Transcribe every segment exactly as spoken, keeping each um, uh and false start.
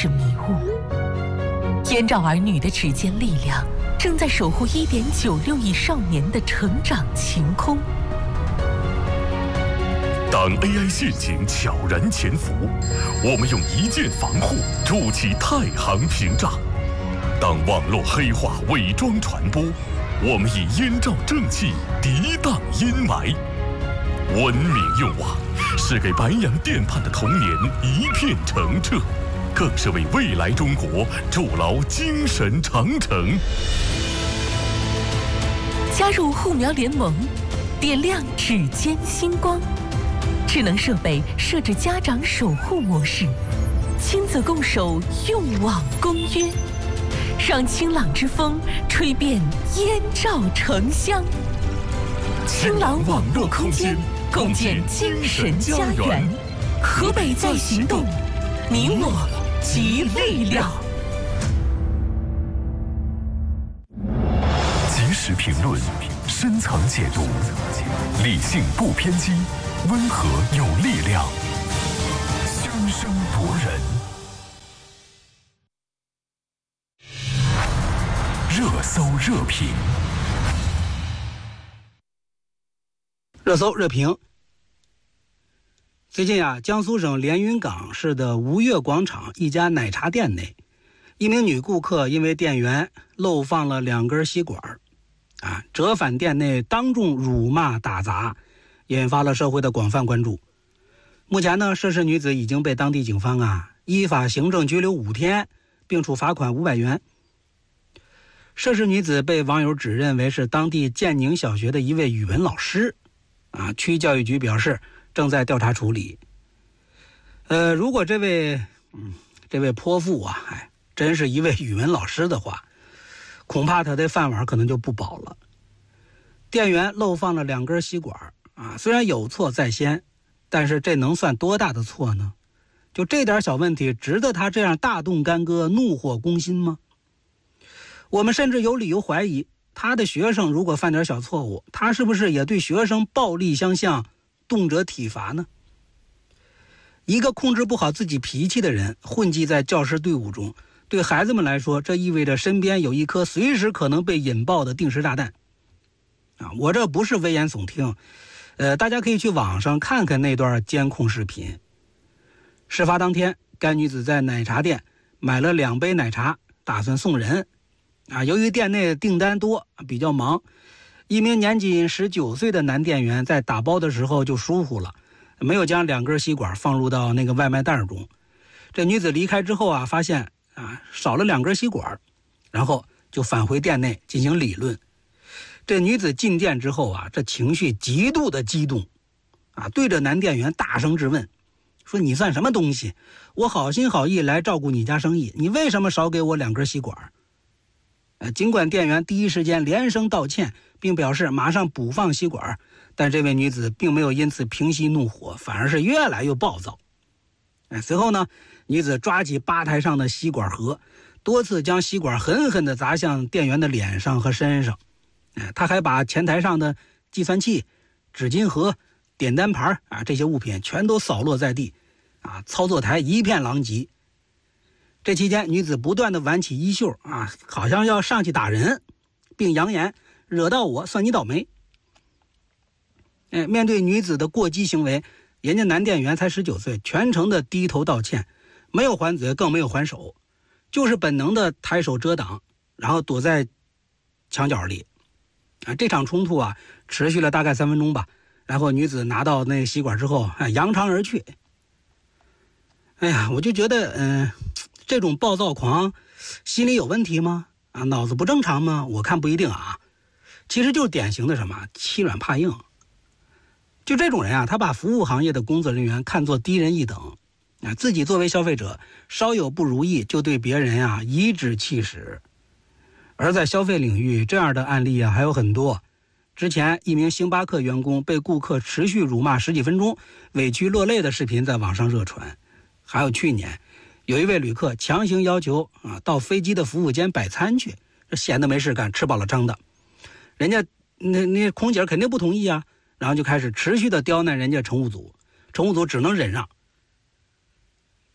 是迷雾。燕赵儿女的指尖力量，正在守护一点九六亿少年的成长晴空。 当 A I 陷阱悄然潜伏，我们用一键防护筑起太行屏障；当网络黑化伪装传播，我们以燕赵正气涤荡阴霾。文明用网，是给白洋淀畔的童年一片澄澈，更是为未来中国筑牢精神长城。 加入护苗联盟，点亮指尖星光。智能设备设置家长守护模式，亲子共守用网公约，让清朗之风吹遍燕赵城乡。清朗网络空间，共建精神家园。河北在行动，你我集力量。 及时评论，深层解读，理性不偏激，温和有力量，声声夺人。热搜热评， 热搜热评。最近啊，江苏省连云港市的吴越广场一家奶茶店内，一名女顾客因为店员漏放了两根吸管，啊，折返店内当众辱骂打砸，引发了社会的广泛关注。目前呢，涉事女子已经被当地警方啊依法行政拘留五天，并处罚款五百元。涉事女子被网友指认为是当地建宁小学的一位语文老师，啊，区教育局表示正在调查处理。呃，如果这位嗯这位泼妇啊，哎，真是一位语文老师的话，恐怕他的饭碗可能就不保了。店员漏放了两根吸管啊，虽然有错在先，但是这能算多大的错呢？就这点小问题，值得他这样大动干戈、怒火攻心吗？我们甚至有理由怀疑，他的学生如果犯点小错误，他是不是也对学生暴力相向，动辄体罚呢？一个控制不好自己脾气的人混迹在教师队伍中，对孩子们来说，这意味着身边有一颗随时可能被引爆的定时炸弹。啊，我这不是危言耸听，呃，大家可以去网上看看那段监控视频。事发当天，该女子在奶茶店买了两杯奶茶，打算送人。啊，由于店内订单多，比较忙，一名年仅十九岁的男店员在打包的时候就疏忽了，没有将两根吸管放入到那个外卖袋中。这女子离开之后啊，发现啊少了两根吸管，然后就返回店内进行理论。这女子进店之后啊，这情绪极度的激动，啊，对着男店员大声质问，说你算什么东西？我好心好意来照顾你家生意，你为什么少给我两根吸管？呃，尽管店员第一时间连声道歉，并表示马上补放吸管，但这位女子并没有因此平息怒火，反而是越来越暴躁。哎，随后呢，女子抓起吧台上的吸管盒，多次将吸管狠狠地砸向店员的脸上和身上。哎，她还把前台上的计算器、纸巾盒、点单盘啊这些物品全都扫落在地，啊，操作台一片狼藉。这期间，女子不断地挽起衣袖啊，好像要上去打人，并扬言惹到我算你倒霉。哎，面对女子的过激行为，人家男店员才十九岁，全程的低头道歉，没有还嘴，更没有还手，就是本能的抬手遮挡，然后躲在墙角里。啊，这场冲突啊，持续了大概三分钟吧。然后女子拿到那吸管之后，哎，扬长而去。哎呀，我就觉得，嗯、呃。这种暴躁狂心理有问题吗？啊，脑子不正常吗？我看不一定啊。其实就是典型的什么欺软怕硬。就这种人啊，他把服务行业的工作人员看作低人一等啊，自己作为消费者稍有不如意就对别人啊颐指气使。而在消费领域，这样的案例啊还有很多。之前一名星巴克员工被顾客持续辱骂十几分钟，委屈落泪的视频在网上热传。还有去年有一位旅客强行要求啊到飞机的服务间摆餐去，这闲的没事干，吃饱了撑的，人家那那空姐肯定不同意啊，然后就开始持续的刁难人家乘务组，乘务组只能忍让。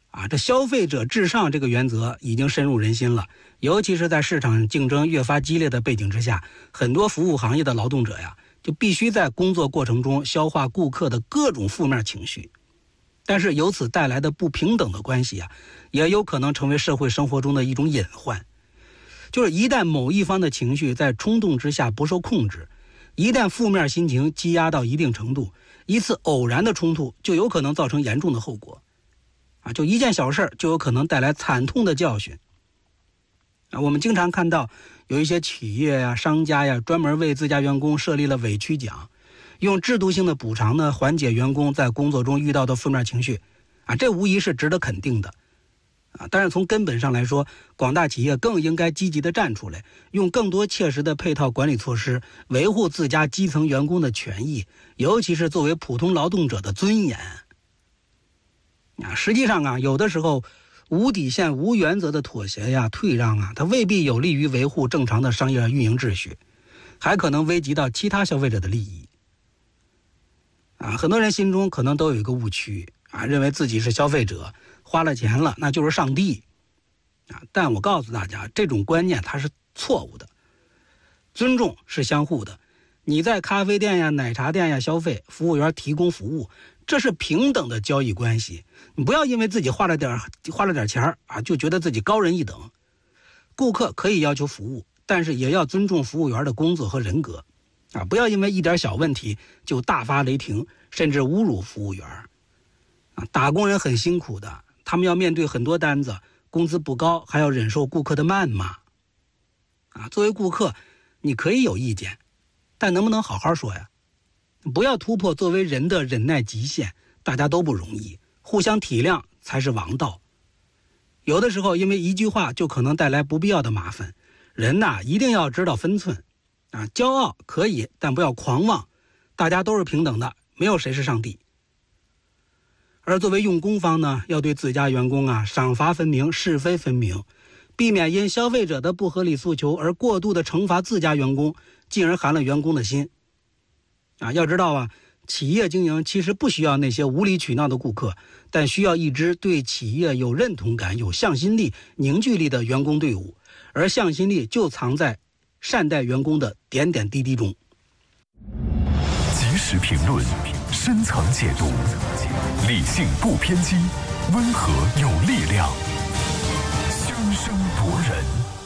啊，这消费者至上这个原则已经深入人心了，尤其是在市场竞争越发激烈的背景之下，很多服务行业的劳动者呀，就必须在工作过程中消化顾客的各种负面情绪。但是由此带来的不平等的关系啊，也有可能成为社会生活中的一种隐患。就是一旦某一方的情绪在冲动之下不受控制，一旦负面心情积压到一定程度，一次偶然的冲突就有可能造成严重的后果。啊，就一件小事就有可能带来惨痛的教训。啊，我们经常看到有一些企业呀、商家呀，专门为自家员工设立了委屈奖，用制度性的补偿呢，缓解员工在工作中遇到的负面情绪。啊，这无疑是值得肯定的。啊，但是从根本上来说，广大企业更应该积极地站出来，用更多切实的配套管理措施，维护自家基层员工的权益，尤其是作为普通劳动者的尊严。啊，实际上啊，有的时候无底线、无原则的妥协呀、退让啊，它未必有利于维护正常的商业运营秩序，还可能危及到其他消费者的利益。啊，很多人心中可能都有一个误区啊，认为自己是消费者，花了钱了那就是上帝。啊，但我告诉大家，这种观念它是错误的。尊重是相互的，你在咖啡店呀、奶茶店呀消费，服务员提供服务，这是平等的交易关系。你不要因为自己花了点花了点钱啊，就觉得自己高人一等。顾客可以要求服务，但是也要尊重服务员的工作和人格啊，不要因为一点小问题就大发雷霆，甚至侮辱服务员啊。打工人很辛苦的，他们要面对很多单子，工资不高，还要忍受顾客的谩骂啊。作为顾客，你可以有意见，但能不能好好说呀？不要突破作为人的忍耐极限，大家都不容易，互相体谅才是王道。有的时候因为一句话就可能带来不必要的麻烦，人呐一定要知道分寸啊。骄傲可以，但不要狂妄，大家都是平等的，没有谁是上帝。而作为用工方呢，要对自家员工啊赏罚分明，是非分明，避免因消费者的不合理诉求而过度的惩罚自家员工，进而寒了员工的心啊。要知道啊，企业经营其实不需要那些无理取闹的顾客，但需要一支对企业有认同感、有向心力、凝聚力的员工队伍，而向心力就藏在善待员工的点点滴滴中。 及时评论，深层解读，理性不偏激，温和有力量，声声夺人。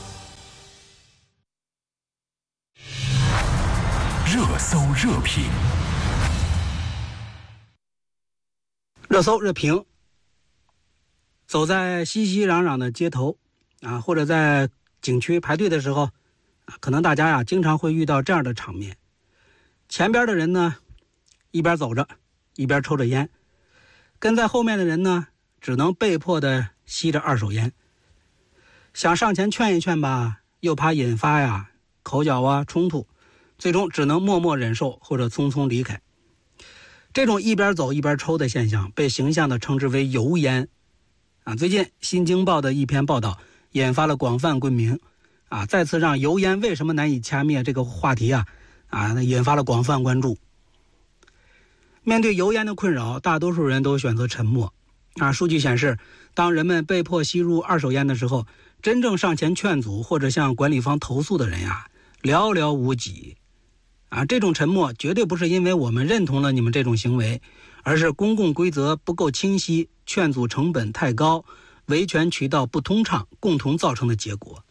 热搜热评， 热搜热评。走在熙熙攘攘的街头啊，或者在景区排队的时候啊，可能大家呀经常会遇到这样的场面：前边的人呢，一边走着，一边抽着烟；跟在后面的人呢，只能被迫的吸着二手烟。想上前劝一劝吧，又怕引发呀口角啊冲突，最终只能默默忍受或者匆匆离开。这种一边走一边抽的现象被形象地称之为油烟啊。最近《新京报》的一篇报道引发了广泛共鸣啊，再次让油烟为什么难以掐灭这个话题啊啊引发了广泛关注。面对油烟的困扰，大多数人都选择沉默啊。数据显示，当人们被迫吸入二手烟的时候，真正上前劝阻或者向管理方投诉的人呀寥寥无几啊。这种沉默绝对不是因为我们认同了你们这种行为，而是公共规则不够清晰，劝阻成本太高，维权渠道不通畅，共同造成的结果。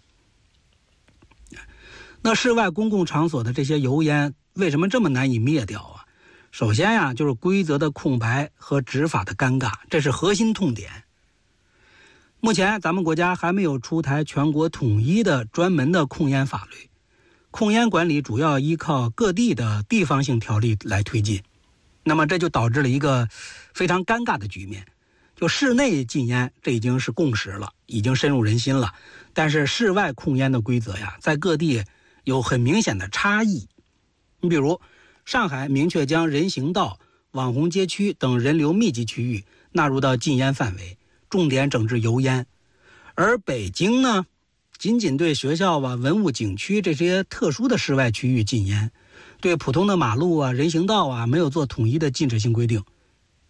那室外公共场所的这些油烟为什么这么难以灭掉啊？首先呀，就是规则的空白和执法的尴尬，这是核心痛点。目前咱们国家还没有出台全国统一的专门的控烟法律，控烟管理主要依靠各地的地方性条例来推进。那么这就导致了一个非常尴尬的局面，就室内禁烟这已经是共识了，已经深入人心了，但是室外控烟的规则呀，在各地有很明显的差异。你比如上海明确将人行道、网红街区等人流密集区域纳入到禁烟范围，重点整治油烟。而北京呢，仅仅对学校啊、文物景区这些特殊的室外区域禁烟，对普通的马路啊、人行道啊没有做统一的禁止性规定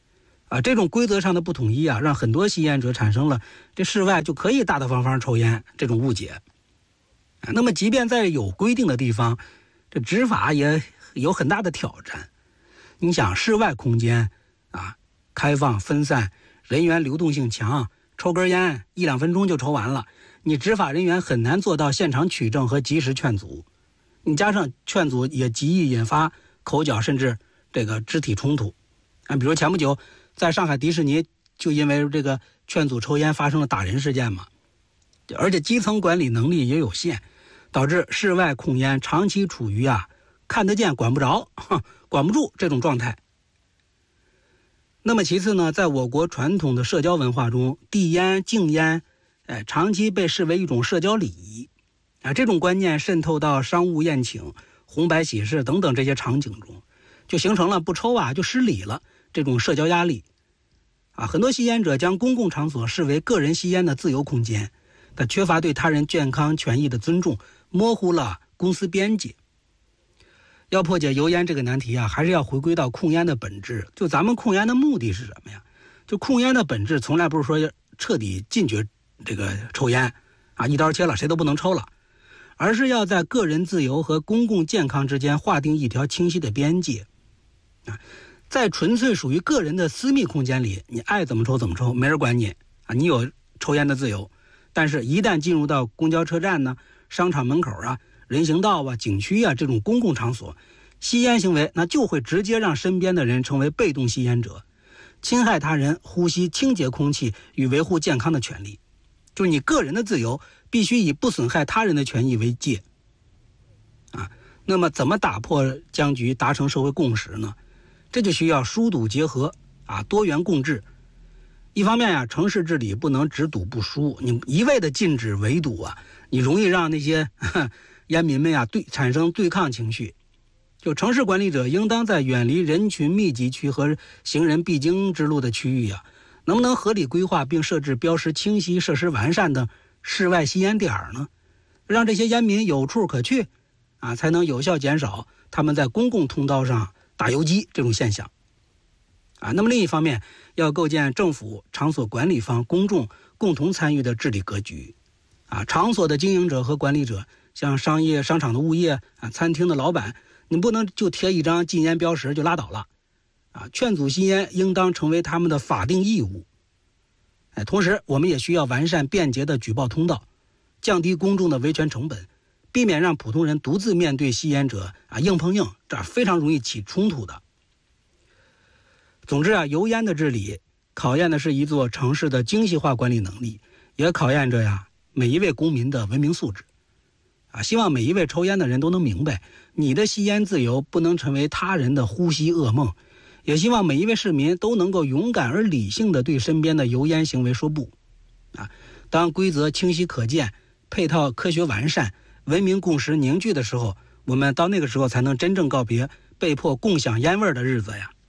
啊，这种规则上的不统一啊，让很多吸烟者产生了这室外就可以大大方方抽烟这种误解。啊，那么即便在有规定的地方，这执法也有很大的挑战。你想，室外空间啊，开放分散，人员流动性强，抽根烟一两分钟就抽完了，你执法人员很难做到现场取证和及时劝阻。你加上劝阻也极易引发口角甚至这个肢体冲突。啊，比如前不久在上海迪士尼就因为这个劝阻抽烟发生了打人事件嘛，而且基层管理能力也有限，导致室外控烟长期处于啊看得见管不着、管不住这种状态。那么其次呢，在我国传统的社交文化中，递烟、敬烟，哎，长期被视为一种社交礼仪。啊，这种观念渗透到商务宴请、红白喜事等等这些场景中，就形成了不抽啊就失礼了这种社交压力。啊，很多吸烟者将公共场所视为个人吸烟的自由空间，但缺乏对他人健康权益的尊重，模糊了公私边界。要破解油烟这个难题啊，还是要回归到控烟的本质。就咱们控烟的目的是什么呀？就控烟的本质从来不是说彻底禁绝这个抽烟啊，一刀切了谁都不能抽了，而是要在个人自由和公共健康之间划定一条清晰的边界。啊，在纯粹属于个人的私密空间里，你爱怎么抽怎么抽，没人管你啊，你有抽烟的自由。但是一旦进入到公交车站呢、商场门口啊、人行道啊、景区啊这种公共场所，吸烟行为那就会直接让身边的人成为被动吸烟者，侵害他人呼吸清洁空气与维护健康的权利。就是你个人的自由必须以不损害他人的权益为界。啊，那么怎么打破僵局，达成社会共识呢？这就需要疏堵结合啊，多元共治。一方面呀、啊，城市治理不能只堵不疏，你一味的禁止围堵啊，你容易让那些烟民们呀、啊、对产生对抗情绪。就城市管理者应当在远离人群密集区和行人必经之路的区域啊，能不能合理规划并设置标识清晰、设施完善的室外吸烟点呢？让这些烟民有处可去啊，才能有效减少他们在公共通道上打游击这种现象。啊，那么另一方面，要构建政府、场所管理方、公众共同参与的治理格局。啊，场所的经营者和管理者，像商业商场的物业啊、餐厅的老板，你不能就贴一张禁烟标识就拉倒了。啊，劝阻吸烟应当成为他们的法定义务。哎，同时我们也需要完善便捷的举报通道，降低公众的维权成本，避免让普通人独自面对吸烟者啊硬碰硬，这非常容易起冲突的。总之啊，油烟的治理考验的是一座城市的精细化管理能力，也考验着呀每一位公民的文明素质。啊，希望每一位抽烟的人都能明白，你的吸烟自由不能成为他人的呼吸噩梦。也希望每一位市民都能够勇敢而理性地对身边的油烟行为说不。啊，当规则清晰可见，配套科学完善，文明共识凝聚的时候，我们到那个时候才能真正告别被迫共享烟味的日子呀。